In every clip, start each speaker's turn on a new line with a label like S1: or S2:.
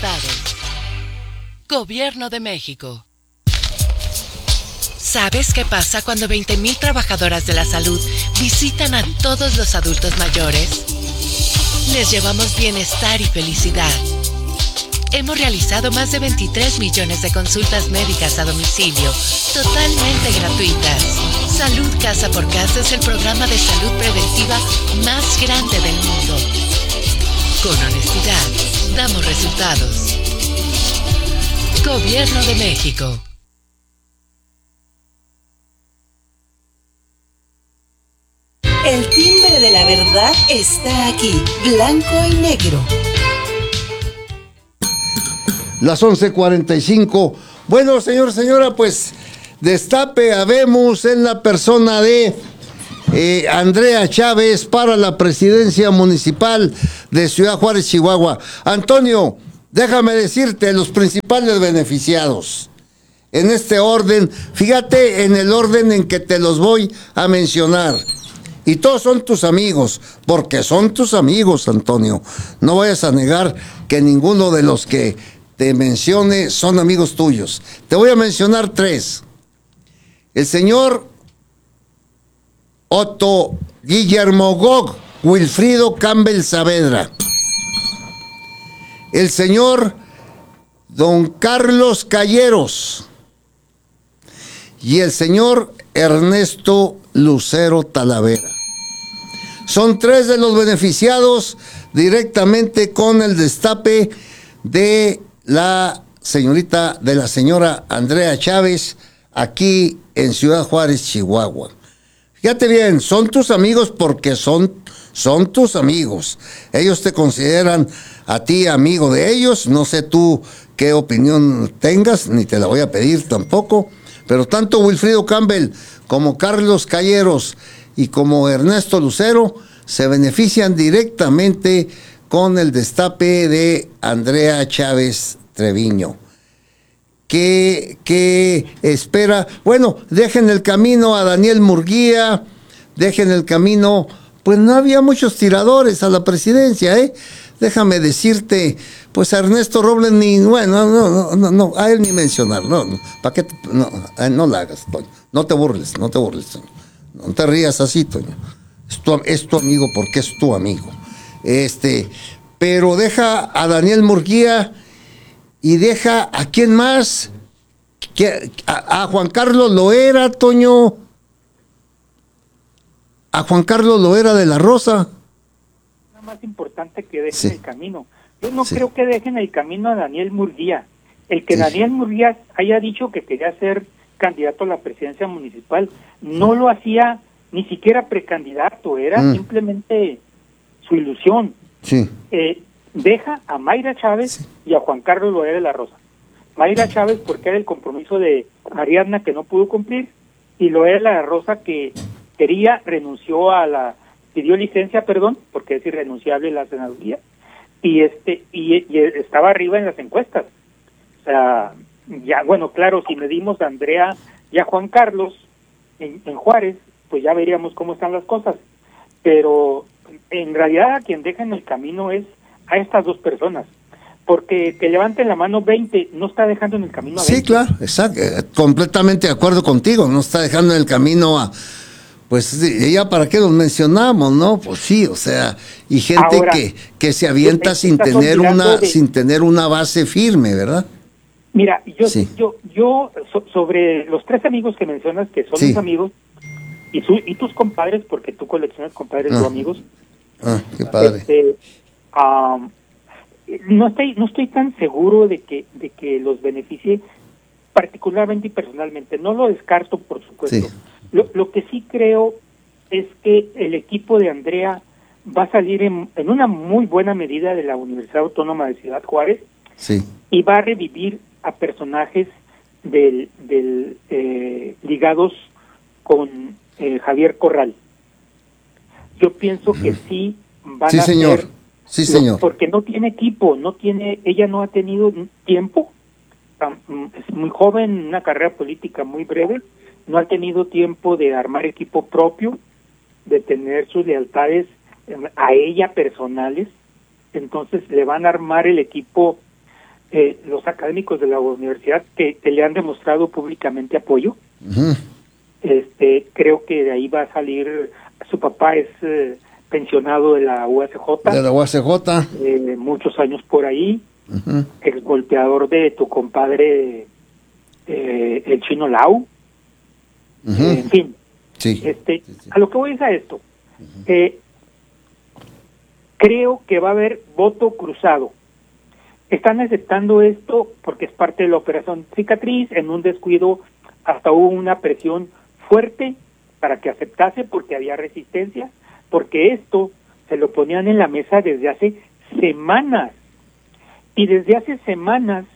S1: resultados. Gobierno de México. ¿Sabes qué pasa cuando 20,000 trabajadoras de la salud visitan a todos los adultos mayores? Les llevamos bienestar y felicidad. Hemos realizado más de 23 millones de consultas médicas a domicilio, totalmente gratuitas. Salud Casa por Casa es el programa de salud preventiva más grande del mundo. Con honestidad, damos resultados. Gobierno de México.
S2: El timbre de la verdad está aquí, blanco y negro.
S3: Las 11:45. Bueno, señora, pues destape habemos en la persona de Andrea Chávez para la presidencia municipal de Ciudad Juárez, Chihuahua. Antonio, déjame decirte los principales beneficiados. En este orden, fíjate en el orden en que te los voy a mencionar. Y todos son tus amigos, porque son tus amigos, Antonio. No vayas a negar que ninguno de los que te mencione son amigos tuyos. Te voy a mencionar 3. El señor Otto Guillermo Gog Wilfrido Campbell Saavedra. El señor don Carlos Calleros. Y el señor Ernesto Lucero Talavera. Son 3 de los beneficiados directamente con el destape de la señora Andrea Chávez aquí en Ciudad Juárez, Chihuahua. Fíjate bien, son tus amigos porque son tus amigos. Ellos te consideran a ti amigo de ellos. No sé tú qué opinión tengas, ni te la voy a pedir tampoco. Pero tanto Wilfrido Campbell como Carlos Calleros y como Ernesto Lucero se benefician directamente con el destape de Andrea Chávez Treviño. ¿Qué espera? Bueno, dejen el camino a Daniel Murguía, dejen el camino, pues no había muchos tiradores a la presidencia, Déjame decirte, pues a Ernesto Robles no, a él ni mencionar, ¿para qué? No la hagas, Toño, no te burles, Toño, no te rías así, Toño, es tu amigo porque es tu amigo, pero deja a Daniel Murguía y deja a quién más, a Juan Carlos Loera, Toño, a Juan Carlos Loera de la Rosa.
S4: Más importante que dejen el camino. Yo no creo que dejen el camino a Daniel Murguía. El que Daniel Murguía haya dicho que quería ser candidato a la presidencia municipal, no lo hacía ni siquiera precandidato, era simplemente su ilusión. Deja a Mayra Chávez y a Juan Carlos Loera de la Rosa. Mayra Chávez porque era el compromiso de Ariadna que no pudo cumplir, y Loera de la Rosa que quería, pidió licencia, porque es irrenunciable la senaduría, y estaba arriba en las encuestas. O sea, ya, bueno, claro, si medimos a Andrea y a Juan Carlos en Juárez, pues ya veríamos cómo están las cosas. Pero en realidad a quien deja en el camino es a estas 2 personas, porque que levanten la mano 20 no está dejando en el camino a 20.
S3: Sí, claro, exacto, completamente de acuerdo contigo, no está dejando en el camino a... Pues ya para qué los mencionamos, ¿no? Pues sí, o sea, y gente ahora, que se avienta sin tener una base firme, ¿verdad?
S4: Mira, yo sobre los 3 amigos que mencionas que son mis amigos y tus compadres, porque tú coleccionas compadres o amigos.
S3: Qué padre.
S4: No estoy tan seguro de que los beneficie particularmente y personalmente. No lo descarto, por supuesto. Sí. Lo que sí creo es que el equipo de Andrea va a salir en una muy buena medida de la Universidad Autónoma de Ciudad Juárez, y va a revivir a personajes ligados con Javier Corral. Yo pienso que sí van a
S3: señor. Sí, señor.
S4: Porque no tiene equipo, ella no ha tenido tiempo, es muy joven, una carrera política muy breve, no ha tenido tiempo de armar equipo propio, de tener sus lealtades a ella personales. Entonces le van a armar el equipo los académicos de la universidad que le han demostrado públicamente apoyo.
S3: Uh-huh.
S4: Creo que de ahí va a salir, su papá es pensionado de la UACJ.
S3: De la UACJ.
S4: Muchos años por ahí.
S3: Uh-huh.
S4: El golpeador de tu compadre, el Chino Lau.
S3: Uh-huh.
S4: En fin.
S3: Sí.
S4: Sí. A lo que voy es a esto. Uh-huh. Creo que va a haber voto cruzado. Están aceptando esto porque es parte de la operación Cicatriz. En un descuido hasta hubo una presión fuerte para que aceptase porque había resistencia, porque esto se lo ponían en la mesa desde hace semanas. Y desde hace semanas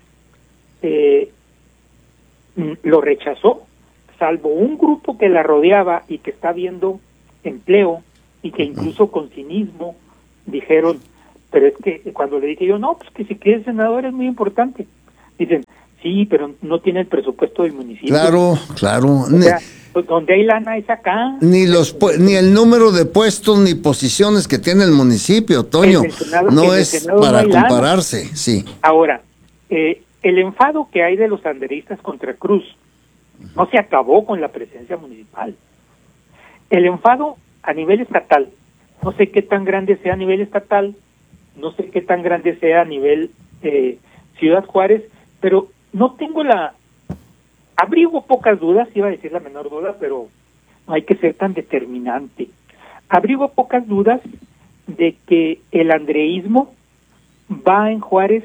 S4: lo rechazó, salvo un grupo que la rodeaba y que está viendo empleo y que incluso con cinismo dijeron, pero es que cuando le dije yo, no, pues que si quieres senador es muy importante. Dicen, sí, pero no tiene el presupuesto del municipio.
S3: Claro.
S4: O sea, pues donde hay lana es acá.
S3: Ni el número de puestos ni posiciones que tiene el municipio, Toño. No es para compararse, sí.
S4: Ahora, el enfado que hay de los anderistas contra Cruz no se acabó con la presencia municipal. El enfado a nivel estatal, no sé qué tan grande sea a nivel estatal, no sé qué tan grande sea a nivel Ciudad Juárez, pero no tengo abrigo pocas dudas, iba a decir la menor duda, pero no hay que ser tan determinante. Abrigo pocas dudas de que el andreísmo va en Juárez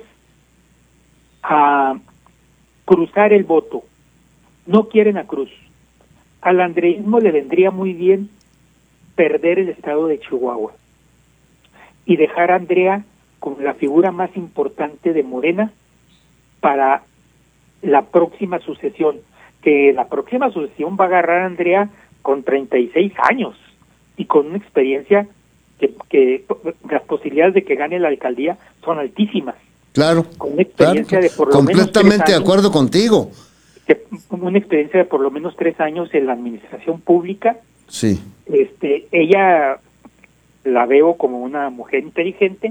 S4: a cruzar el voto. No quieren a Cruz. Al andreísmo le vendría muy bien perder el estado de Chihuahua y dejar a Andrea como la figura más importante de Morena para la próxima sucesión, que la próxima sucesión va a agarrar a Andrea con 36 años y con una experiencia que las posibilidades de que gane la alcaldía son altísimas.
S3: Claro.
S4: Con una experiencia de por lo menos
S3: completamente de acuerdo contigo.
S4: Una experiencia de por lo menos 3 años en la administración pública.
S3: Sí.
S4: Ella la veo como una mujer inteligente.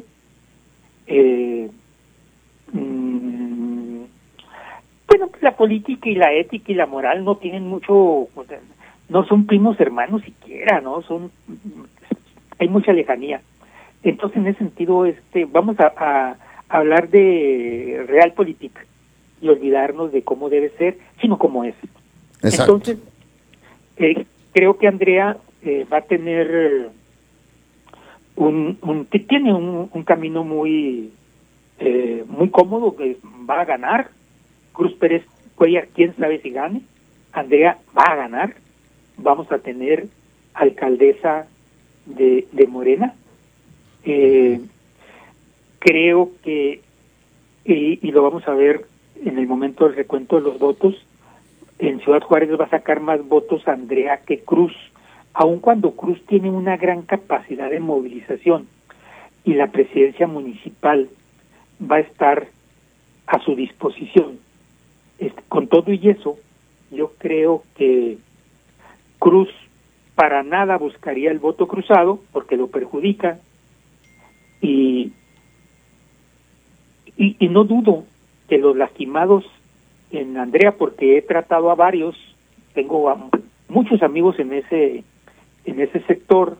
S4: Bueno, pues la política y la ética y la moral no tienen mucho, no son primos hermanos siquiera, ¿no? Hay mucha lejanía. Entonces, en ese sentido, vamos a hablar de realpolitik y olvidarnos de cómo debe ser, sino cómo es.
S3: Exacto.
S4: Entonces, creo que Andrea va a tener tiene un camino muy cómodo, que va a ganar. Cruz Pérez Cuellar, quién sabe si gane. Andrea va a ganar. Vamos a tener alcaldesa de Morena. Creo que, y lo vamos a ver en el momento del recuento de los votos, en Ciudad Juárez va a sacar más votos Andrea que Cruz, aun cuando Cruz tiene una gran capacidad de movilización y la presidencia municipal va a estar a su disposición. Con todo y eso, yo creo que Cruz para nada buscaría el voto cruzado porque lo perjudica y no dudo que los lastimados en Andrea, porque he tratado a varios, tengo muchos amigos en ese sector,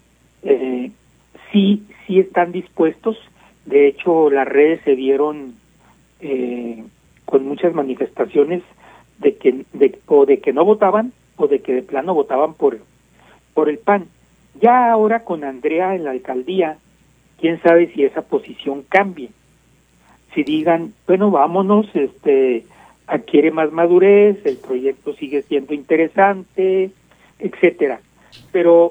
S4: sí están dispuestos. De hecho, las redes se vieron con muchas manifestaciones de que no votaban o de que de plano votaban por el PAN. Ya ahora con Andrea en la alcaldía, quién sabe si esa posición cambie. Si digan, bueno, vámonos, adquiere más madurez, el proyecto sigue siendo interesante, etcétera. Pero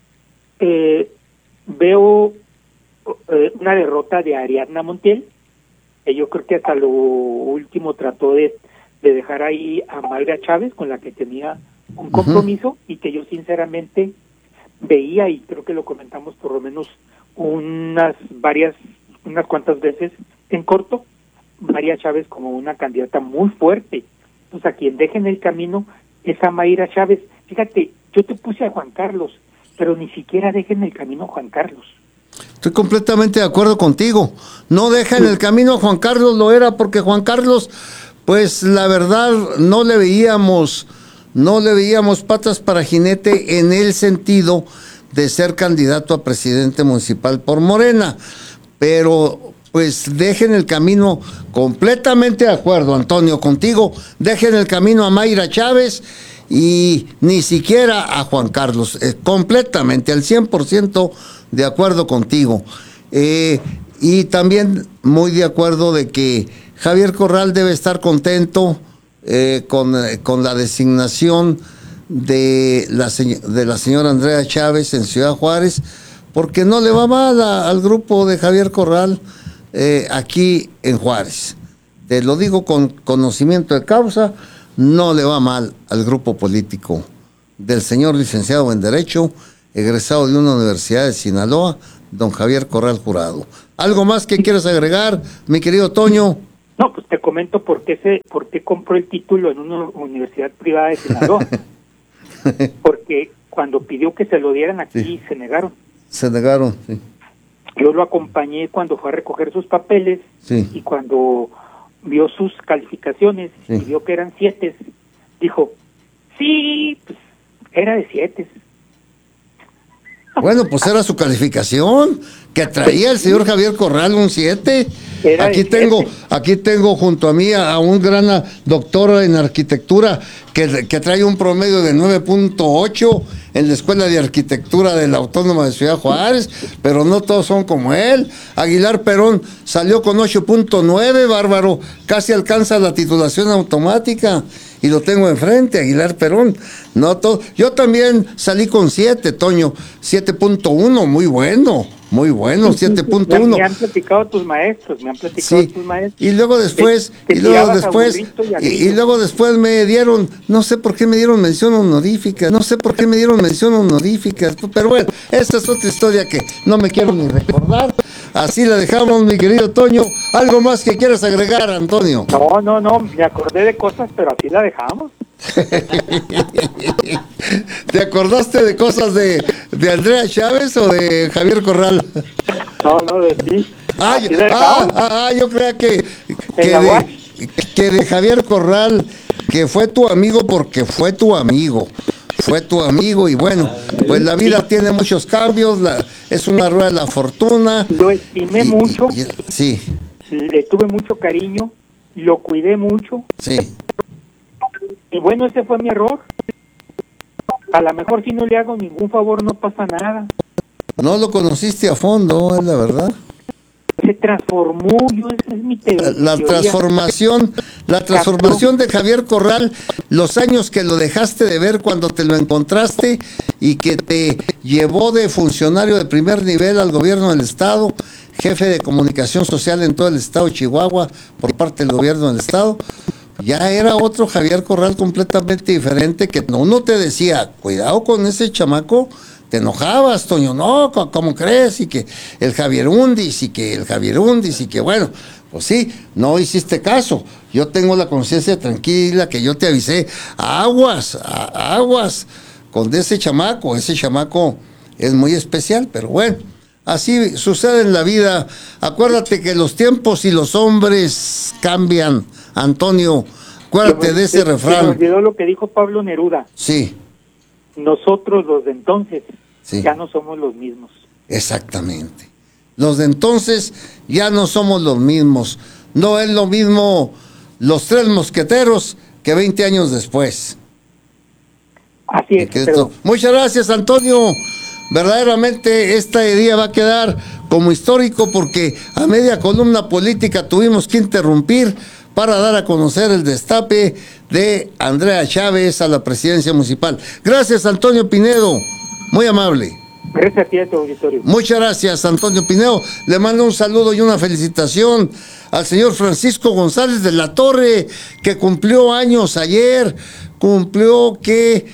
S4: veo una derrota de Ariadna Montiel, que yo creo que hasta lo último trató de dejar ahí a Mayra Chávez, con la que tenía un compromiso, y que yo sinceramente veía, y creo que lo comentamos por lo menos unas cuantas veces en corto, María Chávez como una candidata muy fuerte. Entonces, a quien deje en el camino es a Mayra Chávez. Fíjate, yo te puse a Juan Carlos, pero ni siquiera dejen el camino a Juan Carlos.
S3: Estoy completamente de acuerdo contigo. No deja en el camino a Juan Carlos Loera, porque Juan Carlos, pues la verdad, no le veíamos patas para jinete en el sentido de ser candidato a presidente municipal por Morena. Pero pues dejen el camino, completamente de acuerdo, Antonio, contigo, dejen el camino a Mayra Chávez y ni siquiera a Juan Carlos, completamente, al 100% de acuerdo contigo. Y también muy de acuerdo de que Javier Corral debe estar contento con la designación de la señora Andrea Chávez en Ciudad Juárez, porque no le va mal al grupo de Javier Corral aquí en Juárez. Te lo digo con conocimiento de causa, no le va mal al grupo político del señor licenciado en Derecho, egresado de una universidad de Sinaloa, don Javier Corral Jurado. ¿Algo más que quieras agregar, mi querido Toño?
S4: No, pues te comento por qué compró el título en una universidad privada de Sinaloa. Porque cuando pidió que se lo dieran aquí, sí, se negaron. Se negaron, sí. Yo lo acompañé cuando fue a recoger sus papeles, sí, y cuando vio sus calificaciones, sí, y vio que eran 7, dijo, sí, pues era de 7. Bueno, pues era su calificación, que traía el señor Javier Corral un 7. Aquí tengo junto a mí a un gran doctor en arquitectura que trae un promedio de 9.8 en la Escuela de Arquitectura de la Autónoma de Ciudad Juárez, pero no todos son como él. Aguilar Perón salió con 8.9, bárbaro, casi alcanza la titulación automática. Y lo tengo enfrente, Aguilar Perón. No todo. Yo también salí con 7, Toño, 7.1, muy bueno, 7.1.
S3: Me han platicado tus maestros, Y luego después, y luego después me dieron, no sé por qué me dieron mención honorífica, pero bueno, esta es otra historia que no me quiero ni recordar. Así la dejamos, mi querido Toño. ¿Algo más que quieras agregar, Antonio? No, me acordé de cosas, pero así la dejamos. ¿Te acordaste de cosas de Andrea Chávez o de Javier Corral? No, de ti. Yo creía que de Javier Corral, que fue tu amigo porque fue tu amigo y bueno, pues la vida tiene muchos cambios, es una rueda de la fortuna. Lo estimé mucho, sí, le tuve mucho cariño, lo cuidé mucho, sí, y bueno, ese fue mi error. A lo mejor si no le hago ningún favor no pasa nada. No lo conociste a fondo, es la verdad. Se transformó, esa es mi teoría. La transformación de Javier Corral, los años que lo dejaste de ver cuando te lo encontraste y que te llevó de funcionario de primer nivel al gobierno del estado, jefe de comunicación social en todo el estado de Chihuahua por parte del gobierno del estado, ya era otro Javier Corral completamente diferente, que uno te decía, cuidado con ese chamaco. Te enojabas, Toño, no, ¿cómo crees? Y que el Javier Undis, y que bueno, pues sí, no hiciste caso. Yo tengo la conciencia tranquila que yo te avisé, aguas con ese chamaco es muy especial, pero bueno, así sucede en la vida. Acuérdate que los tiempos y los hombres cambian, Antonio, acuérdate de ese refrán. Me olvidó lo que dijo Pablo Neruda. Sí. Nosotros los de entonces, sí, ya no somos los mismos. Exactamente. Los de entonces ya no somos los mismos. No es lo mismo los 3 mosqueteros que 20 años después. Así es. Muchas gracias, Antonio. Verdaderamente este día va a quedar como histórico porque a media columna política tuvimos que interrumpir para dar a conocer el destape de Andrea Chávez a la presidencia municipal. Gracias, Antonio Pinedo, muy amable. Gracias a ti, a tu auditorio. Muchas gracias, Antonio Pinedo. Le mando un saludo y una felicitación al señor Francisco González de la Torre, que cumplió años ayer, cumplió que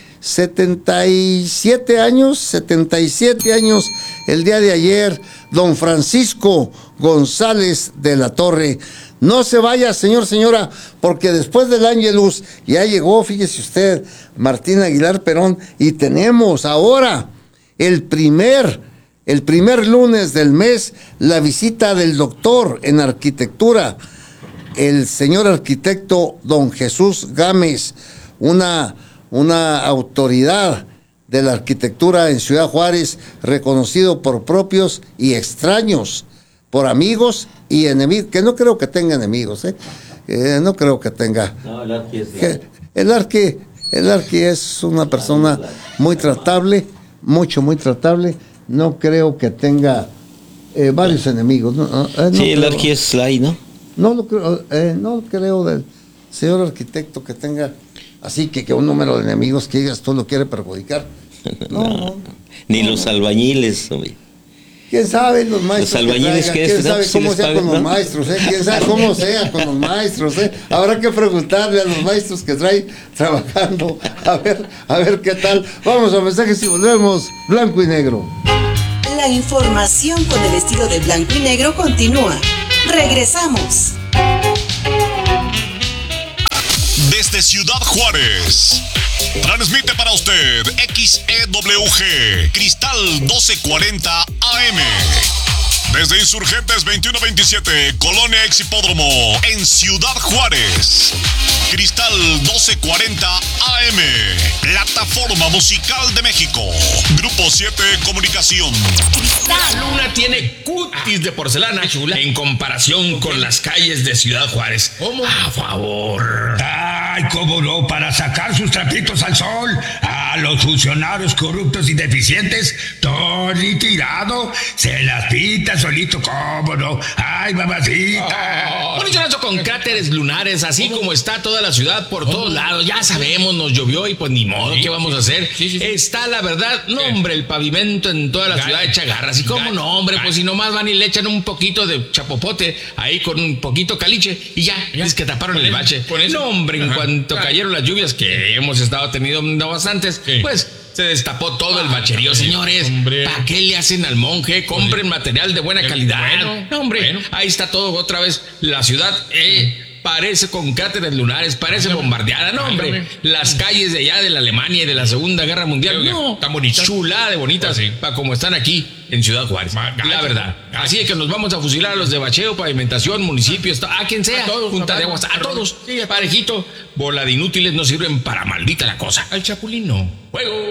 S3: 77 años el día de ayer, don Francisco González de la Torre. No se vaya, señora, porque después del Ángelus ya llegó, fíjese usted, Martín Aguilar Perón, y tenemos ahora el primer el primer lunes del mes, la visita del doctor en arquitectura, el señor arquitecto don Jesús Gámez, una autoridad de la arquitectura en Ciudad Juárez, reconocido por propios y extraños, por amigos y enemigos, que no creo que tenga enemigos, no creo que tenga. No, el Arqui es el Arqui es una persona muy tratable, muy tratable. No creo que tenga varios enemigos. No
S5: sí, el Arqui es Lai, ¿no?
S3: No creo del señor arquitecto que tenga así que un número de enemigos que digas tú lo quiere perjudicar. No.
S5: Ni los albañiles, hombre.
S3: ¿Quién sabe los maestros?
S5: Los albañiles que
S3: ¿Quién sabe cómo sea con los maestros? ¿Quién sabe cómo sea con los maestros? Habrá que preguntarle a los maestros que trae trabajando a ver qué tal. Vamos a mensajes y volvemos. Blanco y negro.
S2: La información con el estilo de blanco y negro continúa. Regresamos.
S6: Desde Ciudad Juárez, transmite para usted XEWG Cristal 1240 AM. Desde Insurgentes 2127, Colonia Exhipódromo, en Ciudad Juárez. Cristal 1240 AM, Plataforma Musical de México. Grupo 7 Comunicación.
S7: La luna tiene cutis de porcelana chula en comparación con las calles de Ciudad Juárez. ¿Cómo? A favor.
S8: Ay, cómo no, para sacar sus trapitos al sol. A los funcionarios corruptos y deficientes, Tony Tirado se las pinta solito, cómo no. Ay, mamacita.
S7: Un hecho con cráteres lunares, así como está toda la ciudad por todos lados. Ya sabemos, nos llovió y pues ni modo, ¿qué vamos a hacer? Sí. Está la verdad, no hombre, el pavimento en toda la ciudad echa garras. Y cómo no, hombre, pues si nomás van y le echan un poquito de chapopote ahí con un poquito caliche y ya, es que taparon el bache. No, hombre, en cuanto cayeron las lluvias, que hemos estado teniendo bastantes, pues se destapó todo el bacherío, señores. ¿Para qué le hacen al monje? Compren material de buena calidad. No, hombre, ahí está todo otra vez. La ciudad parece con cráteres lunares, parece bombardeada. No, hombre, las calles de allá de la Alemania y de la Segunda Guerra Mundial, no, tan bonitas, chulada de bonitas, para como están aquí en Ciudad Juárez. La verdad. Así es que nos vamos a fusilar a los de bacheo, pavimentación, municipios, a quien sea, junta de aguas, a todos, parejito. Bola de inútiles no sirven para maldita la cosa. Al chapulín no. Juego.